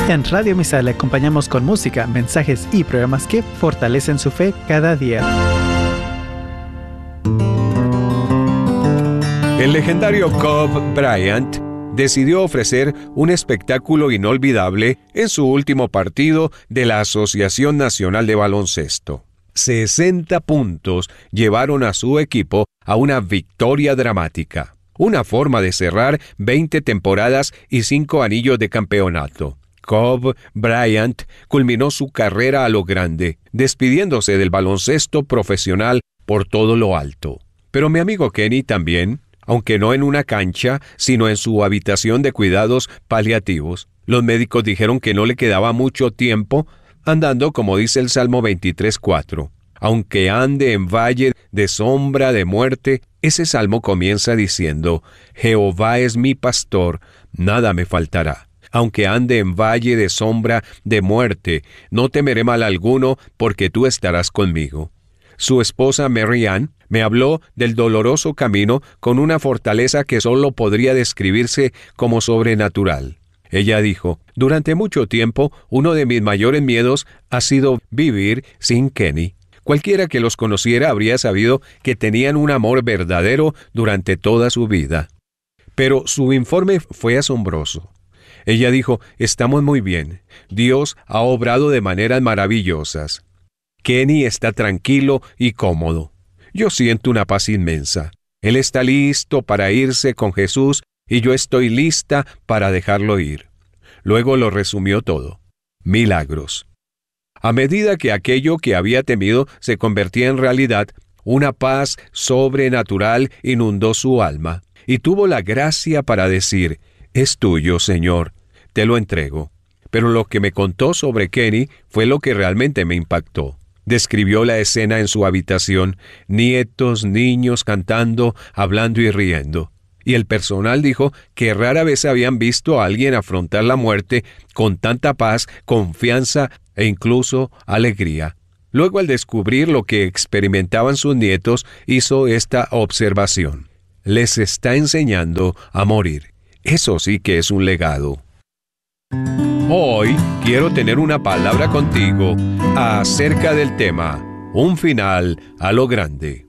En Radio Misa le acompañamos con música, mensajes y programas que fortalecen su fe cada día. El legendario Kobe Bryant decidió ofrecer un espectáculo inolvidable en su último partido de la Asociación Nacional de Baloncesto. 60 puntos llevaron a su equipo a una victoria dramática, una forma de cerrar 20 temporadas y 5 anillos de campeonato. Kobe Bryant culminó su carrera a lo grande, despidiéndose del baloncesto profesional por todo lo alto. Pero mi amigo Kenny también, aunque no en una cancha, sino en su habitación de cuidados paliativos. Los médicos dijeron que no le quedaba mucho tiempo, andando como dice el Salmo 23:4. Aunque ande en valle de sombra de muerte, ese salmo comienza diciendo: Jehová es mi pastor, nada me faltará. Aunque ande en valle de sombra de muerte, no temeré mal alguno, porque tú estarás conmigo. Su esposa Mary Ann me habló del doloroso camino con una fortaleza que solo podría describirse como sobrenatural. Ella dijo: durante mucho tiempo, uno de mis mayores miedos ha sido vivir sin Kenny. Cualquiera que los conociera habría sabido que tenían un amor verdadero durante toda su vida. Pero su informe fue asombroso. Ella dijo: estamos muy bien. Dios ha obrado de maneras maravillosas. Kenny está tranquilo y cómodo. Yo siento una paz inmensa. Él está listo para irse con Jesús y yo estoy lista para dejarlo ir. Luego lo resumió todo. Milagros. A medida que aquello que había temido se convertía en realidad, una paz sobrenatural inundó su alma y tuvo la gracia para decir: es tuyo, Señor, te lo entrego. Pero lo que me contó sobre Kenny fue lo que realmente me impactó. Describió la escena en su habitación, nietos, niños cantando, hablando y riendo. Y el personal dijo que rara vez habían visto a alguien afrontar la muerte con tanta paz, confianza e incluso alegría. Luego, al descubrir lo que experimentaban sus nietos, hizo esta observación: les está enseñando a morir. Eso sí que es un legado. Hoy quiero tener una palabra contigo acerca del tema, un final a lo grande.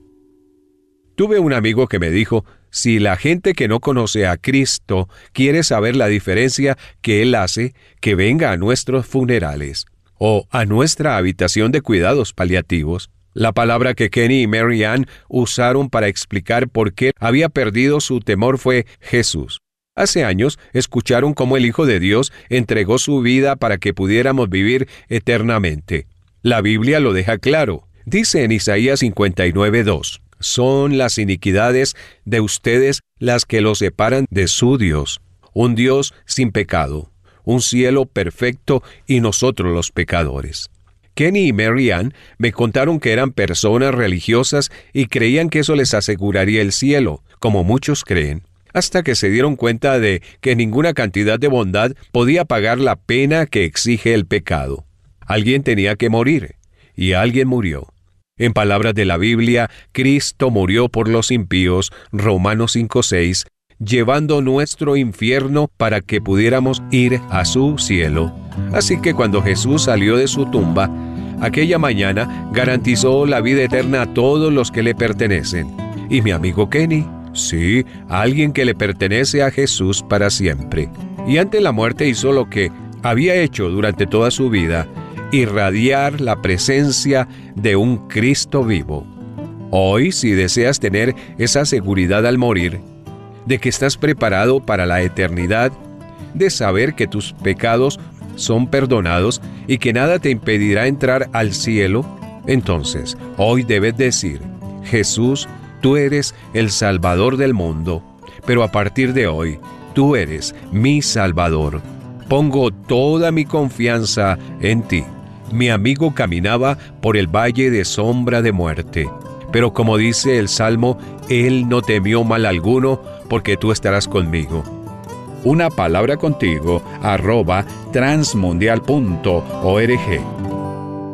Tuve un amigo que me dijo: si la gente que no conoce a Cristo quiere saber la diferencia que Él hace, que venga a nuestros funerales o a nuestra habitación de cuidados paliativos. La palabra que Kenny y Mary Ann usaron para explicar por qué había perdido su temor fue Jesús. Hace años escucharon cómo el Hijo de Dios entregó su vida para que pudiéramos vivir eternamente. La Biblia lo deja claro. Dice en Isaías 59:2, son las iniquidades de ustedes las que los separan de su Dios, un Dios sin pecado, un cielo perfecto y nosotros los pecadores. Kenny y Mary Ann me contaron que eran personas religiosas y creían que eso les aseguraría el cielo, como muchos creen, hasta que se dieron cuenta de que ninguna cantidad de bondad podía pagar la pena que exige el pecado. Alguien tenía que morir, y alguien murió. En palabras de la Biblia, Cristo murió por los impíos, Romanos 5:6, llevando nuestro infierno para que pudiéramos ir a su cielo. Así que cuando Jesús salió de su tumba, aquella mañana garantizó la vida eterna a todos los que le pertenecen. Y mi amigo Kenny, sí, alguien que le pertenece a Jesús para siempre. Y ante la muerte hizo lo que había hecho durante toda su vida: irradiar la presencia de un Cristo vivo. Hoy, si deseas tener esa seguridad al morir, de que estás preparado para la eternidad, de saber que tus pecados son perdonados y que nada te impedirá entrar al cielo, entonces hoy debes decir: Jesús, tú eres el Salvador del mundo, pero a partir de hoy, tú eres mi Salvador. Pongo toda mi confianza en ti. Mi amigo caminaba por el valle de sombra de muerte, pero como dice el Salmo, él no temió mal alguno, porque tú estarás conmigo. Una palabra contigo @transmundial.org.